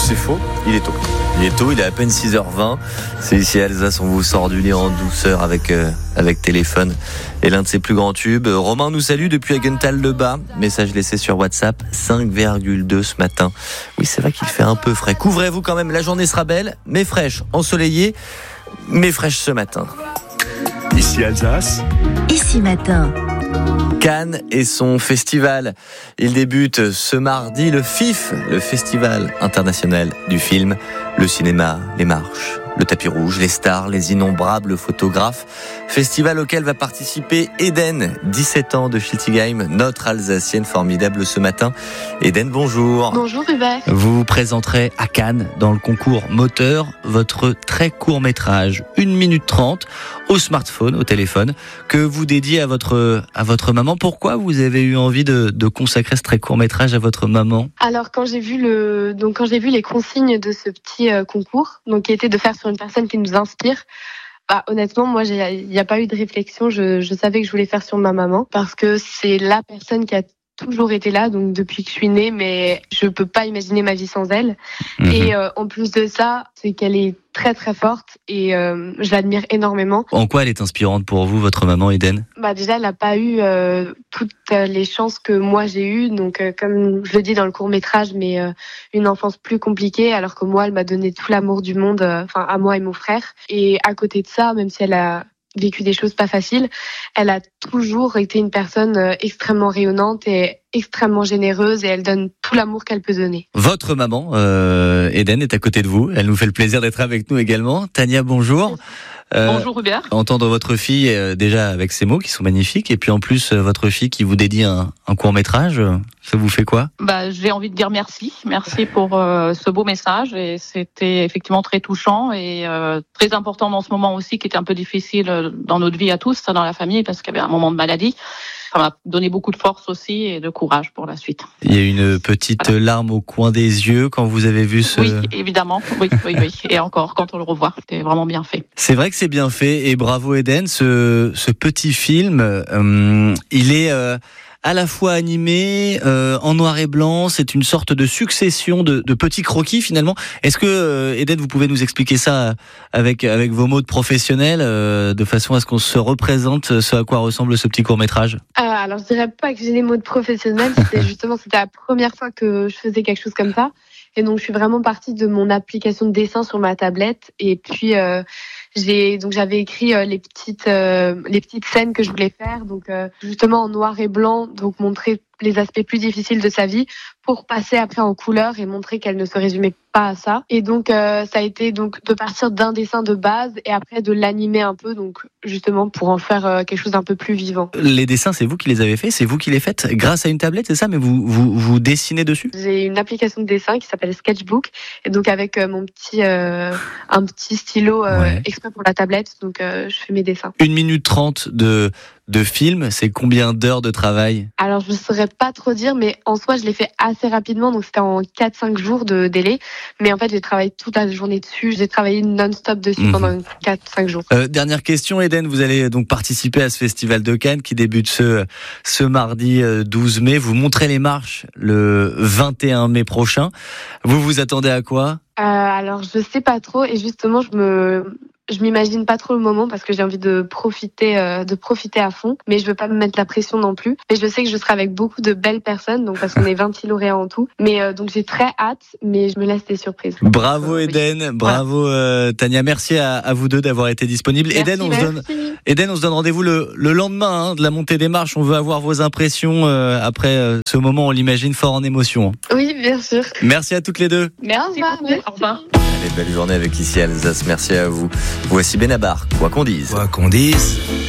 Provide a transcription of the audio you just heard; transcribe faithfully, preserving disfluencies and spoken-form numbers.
c'est faux, il est tôt. Il est tôt, il est à peine six heures vingt. C'est ici à Alsace, on vous sort du lit en douceur avec, euh, avec téléphone et l'un de ses plus grands tubes. Romain nous salue depuis Hagenthal-le-Bas. Message laissé sur WhatsApp, cinq virgule deux ce matin. Oui, c'est vrai qu'il fait un peu frais. Couvrez-vous quand même, la journée sera belle, mais fraîche, ensoleillée, mais fraîche ce matin. Ici Alsace. Ici matin. Cannes et son festival. Il débute ce mardi, le F I F, le Festival international du film, le cinéma, les marches, le tapis rouge, les stars, les innombrables photographes. Festival auquel va participer Eden, dix-sept ans de Schiltigheim, notre Alsacienne formidable ce matin. Eden, bonjour. Bonjour Hubert. Vous vous présenterez à Cannes dans le concours moteur votre très court métrage, une minute trente, au smartphone, au téléphone, que vous dédiez à votre, à votre maman. Pourquoi vous avez eu envie de, de consacrer ce très court métrage à votre maman ? Alors quand j'ai vu le, donc quand j'ai vu les consignes de ce petit euh, concours, donc qui était de faire sur une personne qui nous inspire, bah, honnêtement, moi, il n'y a pas eu de réflexion. Je, je savais que je voulais faire sur ma maman parce que c'est la personne qui a toujours été là, donc depuis que je suis née, mais je peux pas imaginer ma vie sans elle. Mmh. Et euh, en plus de ça, c'est qu'elle est très très forte et euh, je l'admire énormément. En quoi elle est inspirante pour vous, votre maman Eden ? Bah déjà, elle n'a pas eu euh, toutes les chances que moi j'ai eues, donc euh, comme je le dis dans le court métrage, mais euh, une enfance plus compliquée, alors que moi, elle m'a donné tout l'amour du monde, enfin euh, à moi et mon frère. Et à côté de ça, même si elle a vécu des choses pas faciles, elle a toujours été une personne euh, extrêmement rayonnante et extrêmement généreuse et elle donne tout l'amour qu'elle peut donner. Votre maman, euh, Eden, est à côté de vous. Elle nous fait le plaisir d'être avec nous également. Tania, bonjour. Euh, Bonjour Hubert. Entendre votre fille euh, déjà avec ses mots qui sont magnifiques et puis en plus euh, votre fille qui vous dédie un, un court métrage, euh, ça vous fait quoi ? Bah, j'ai envie de dire merci, merci pour euh, ce beau message et c'était effectivement très touchant et euh, très important dans ce moment aussi qui était un peu difficile dans notre vie à tous, dans la famille parce qu'il y avait un moment de maladie. Ça m'a donné beaucoup de force aussi et de courage pour la suite. Il y a une petite voilà. larme au coin des yeux quand vous avez vu ce... Oui, évidemment. Oui, oui, oui. Et encore, quand on le revoit, c'était vraiment bien fait. C'est vrai que c'est bien fait et bravo Eden. Ce, ce petit film, euh, il est... Euh, à la fois animé, euh, en noir et blanc, c'est une sorte de succession de, de petits croquis finalement. Est-ce que, euh, Eden, vous pouvez nous expliquer ça avec, avec vos mots de professionnel, euh, de façon à ce qu'on se représente ce à quoi ressemble ce petit court-métrage ? euh, Alors, je dirais pas que j'ai les mots de professionnel, c'était justement, c'était la première fois que je faisais quelque chose comme ça. Et donc, je suis vraiment partie de mon application de dessin sur ma tablette. Et puis, euh, j'ai donc j'avais écrit euh, les petites euh, les petites scènes que je voulais faire. Donc, euh, justement en noir et blanc, donc montrer les aspects plus difficiles de sa vie pour passer après en couleur et montrer qu'elle ne se résumait pas à ça. Et donc, euh, ça a été donc de partir d'un dessin de base et après de l'animer un peu, donc justement pour en faire euh, quelque chose d'un peu plus vivant. Les dessins, c'est vous qui les avez faits, c'est vous qui les faites grâce à une tablette, c'est ça ? Mais vous, vous, vous dessinez dessus ? J'ai une application de dessin qui s'appelle Sketchbook et donc avec euh, mon petit, euh, un petit stylo euh, ouais. exprès pour la tablette, donc euh, je fais mes dessins. Une minute trente de... de film, c'est combien d'heures de travail ? Alors, je ne saurais pas trop dire, mais en soi, je l'ai fait assez rapidement, donc c'était en quatre cinq jours de délai. Mais en fait, j'ai travaillé toute la journée dessus, j'ai travaillé non-stop dessus mmh. pendant quatre cinq jours. Euh, dernière question, Eden, vous allez donc participer à ce festival de Cannes qui débute ce, ce mardi douze mai. Vous montrez les marches le vingt et un mai prochain. Vous vous attendez à quoi ? euh, Alors, je sais pas trop, et justement, je me... Je m'imagine pas trop le moment parce que j'ai envie de profiter, euh, de profiter à fond, mais je veux pas me mettre la pression non plus. Mais je sais que je serai avec beaucoup de belles personnes, donc parce qu'on est vingt lauréats en tout. Mais euh, donc j'ai très hâte, mais je me laisse des surprises. Bravo Eden, oui. bravo euh, Tania, merci à, à vous deux d'avoir été disponibles. Merci, Eden, on merci. se donne, Eden, on se donne rendez-vous le, le lendemain hein, de la montée des marches. On veut avoir vos impressions euh, après euh, ce moment, on l'imagine fort en émotion. Oui, bien sûr. Merci à toutes les deux. Merci. Au revoir. Allez, belle journée avec ici Alsace. Merci à vous. Voici Benabar, quoi qu'on dise. Quoi qu'on dise.